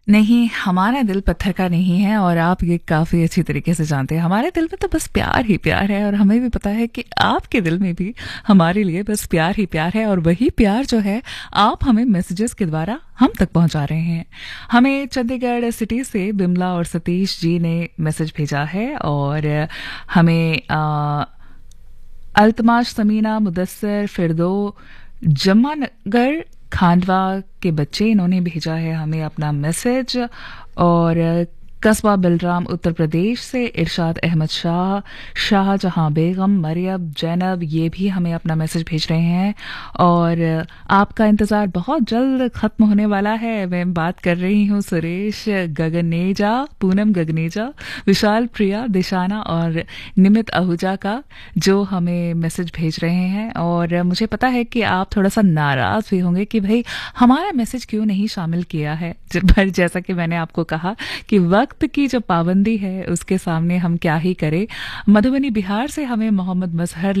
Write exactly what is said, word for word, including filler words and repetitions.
नहीं, हमारा दिल पत्थर का नहीं है और आप ये काफ़ी अच्छी तरीके से जानते हैं। हमारे दिल में तो बस प्यार ही प्यार है और हमें भी पता है कि आपके दिल में भी हमारे लिए बस प्यार ही प्यार है और वही प्यार जो है आप हमें मैसेजेस के द्वारा हम तक पहुंचा रहे हैं। हमें चंडीगढ़ सिटी से बिमला और सतीश जी ने मैसेज भेजा है और हमें अ, अल्तमाश, समीना, मुदस्सर, फिरदो, जम्मानगर, खांडवा के बच्चे इन्होंने भेजा है हमें अपना मैसेज। और कस्बा बिलराम उत्तर प्रदेश से इरशाद अहमद शाह, शाहजहां बेगम, मरियम, जैनब ये भी हमें अपना मैसेज भेज रहे हैं। और आपका इंतज़ार बहुत जल्द ख़त्म होने वाला है। मैं बात कर रही हूँ सुरेश गगनेजा, पूनम गगनेजा, विशाल, प्रिया, दिशाना और निमित आहूजा का, जो हमें मैसेज भेज रहे हैं। और मुझे पता है कि आप थोड़ा सा नाराज़ भी होंगे कि भाई हमारा मैसेज क्यों नहीं शामिल किया है, पर जैसा कि मैंने आपको कहा कि वक्त की जो पाबंदी है उसके सामने हम क्या ही करें। मधुबनी बिहार से हमें मोहम्मद मजहर